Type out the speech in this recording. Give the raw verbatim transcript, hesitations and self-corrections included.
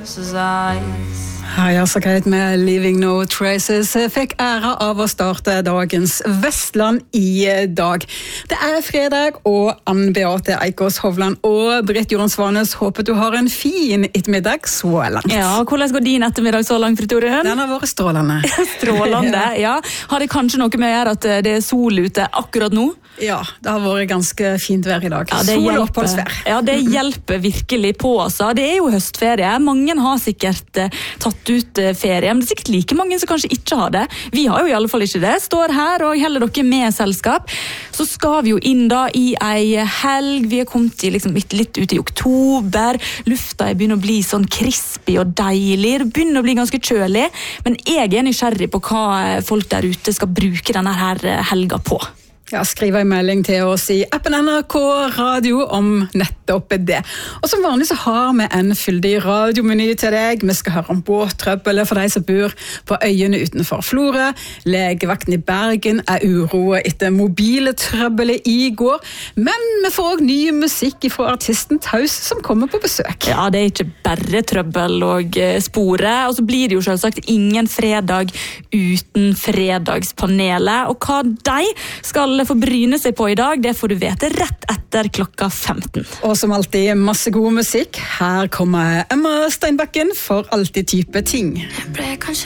Traces eyes. Hei, altså Kate med Leaving No Traces fikk ære av å starte dagens Vestland i dag. Det er fredag, og Ann Beate Eikås Hovland og Britt Jorunn Svanes håper du har en fin ettermiddag så langt. Ja, hvordan går din ettermiddag så langt, Britt Jorunn? Den har vært strålende. Strålende, ja. Har det kanskje noe med å gjøre at det er sol ute akkurat nå? Ja, det har vært ganske fint vær i dag. Ja, det sol og hjelper. oppholdsvær. Ja, det hjelper virkelig på, altså. Det er jo høstferie. Mange har sikkert eh, tatt ut eh, ferie, men det er sikkert like mange som kanskje ikke har det. Vi har jo i alle fall ikke det. Står her og heller dere med selskap. Så skal vi jo inn da i ei helg. Vi er kommet i, liksom, litt, litt ut i oktober. Lufta er begynner å bli sånn crispy og deilig. Det begynner å bli ganske kjølig. Men jeg er nysgjerrig på hva folk der ute skal bruke denne her helga på. Ja, skriv en melding til oss i appen N R K Radio om nettopp det. Og som vanlig så har vi en fyldig radiomeny til deg. Vi skal høre om båttrøbbel for de som bor på øyene utenfor Florø. Legevakten i Bergen er uroet etter mobile trøbbelet i går. Men vi får også ny musikk fra artisten Taus som kommer på besøk. Ja, det er ikke bare trøbbel og spore. Og så blir det jo selvsagt ingen fredag uten fredagspanelet. Og hva de skal få bryne seg på i dag, det får du vite rett etter klokka femten. Og som alltid, masse god musikk. Her kommer Emma Steinbakken for alltid type ting. Jeg ble kanskje